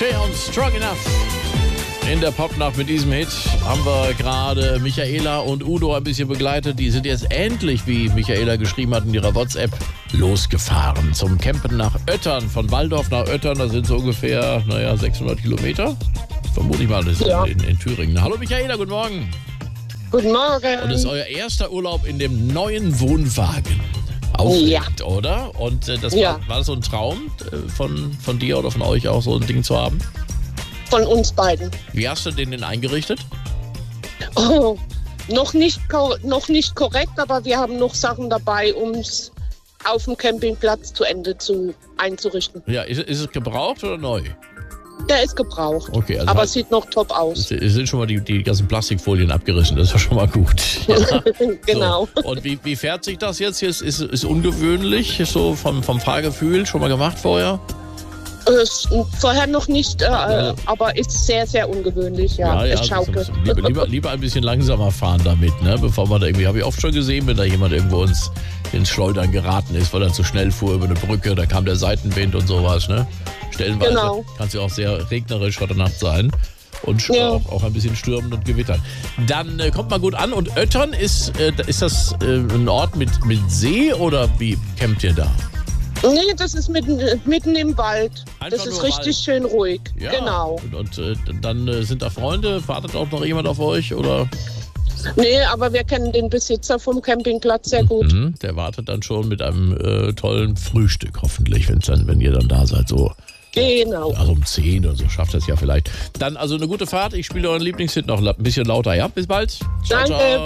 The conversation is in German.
Cher und Strong Enough. In der Popnacht mit diesem Hit haben wir gerade Michaela und Udo ein bisschen begleitet. Die sind jetzt endlich, wie Michaela geschrieben hat in ihrer WhatsApp, losgefahren zum Campen nach Öttern. Von Walldorf nach Öttern, da sind so ungefähr, 600 Kilometer. Vermute ich mal, das ist in Thüringen. Hallo Michaela, guten Morgen. Guten Morgen. Und es ist euer erster Urlaub in dem neuen Wohnwagen. Aufregend, oder? Und war das so ein Traum von dir oder von euch auch, so ein Ding zu haben? Von uns beiden. Wie hast du den denn eingerichtet? Oh, noch nicht korrekt, aber wir haben noch Sachen dabei, um es auf dem Campingplatz zu Ende einzurichten. Ja, ist es gebraucht oder neu? Der ist gebraucht, okay, also aber es sieht noch top aus. Es sind schon mal die ganzen Plastikfolien abgerissen, das ist ja schon mal gut. Ja. Genau. So. Und wie fährt sich das jetzt? Ist ungewöhnlich, so vom Fahrgefühl, schon mal gemacht vorher? Vorher noch nicht, aber ist sehr, sehr ungewöhnlich, es schaukelt. Lieber ein bisschen langsamer fahren damit, ne? Bevor man da irgendwie, habe ich oft schon gesehen, wenn da jemand irgendwo ins Schleudern geraten ist, weil er zu schnell fuhr über eine Brücke, da kam der Seitenwind und sowas, ne? Stellenweise kann es ja auch sehr regnerisch heute Nacht sein und auch ein bisschen stürmen und gewittern. Dann kommt man gut an und Öttern, ist das ein Ort mit See oder wie campt ihr da? Nee, das ist mitten im Wald. Einfach das ist nur richtig Wald. Schön ruhig. Ja. Genau. Und dann sind da Freunde, wartet auch noch jemand auf euch oder? Nee, aber wir kennen den Besitzer vom Campingplatz sehr gut. Der wartet dann schon mit einem tollen Frühstück hoffentlich, wenn ihr dann da seid, so. Genau. Also um 10 oder so schafft das ja vielleicht. Dann also eine gute Fahrt. Ich spiele euren Lieblingshit noch ein bisschen lauter, ja? Bis bald. Ciao, Danke. ciao.